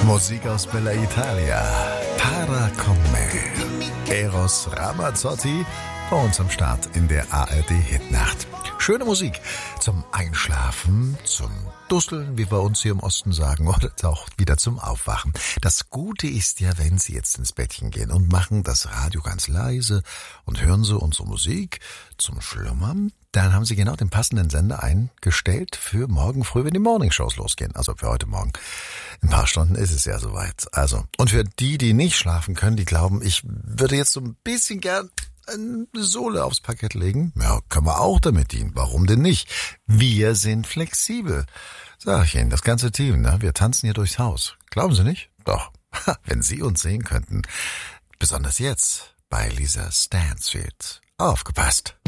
Musik aus Bella Italia. Para con me. Eros Ramazzotti bei uns am Start in der ARD-Hitnacht. Schöne Musik zum Einschlafen, zum Dusseln, wie wir uns hier im Osten sagen, oder auch wieder zum Aufwachen. Das Gute ist ja, wenn Sie jetzt ins Bettchen gehen und machen das Radio ganz leise und hören so unsere Musik zum Schlummern, dann haben Sie genau den passenden Sender eingestellt für morgen früh, wenn die Morningshows losgehen. Also für heute Morgen. In ein paar Stunden ist es ja soweit. Also, und für die, die nicht schlafen können, die glauben, ich würde jetzt so ein bisschen gern eine Sohle aufs Parkett legen. Ja, können wir auch damit dienen. Warum denn nicht? Wir sind flexibel. Sag ich Ihnen, das ganze Team, ne? Wir tanzen hier durchs Haus. Glauben Sie nicht? Doch. Wenn Sie uns sehen könnten. Besonders jetzt bei Lisa Stansfield. Aufgepasst.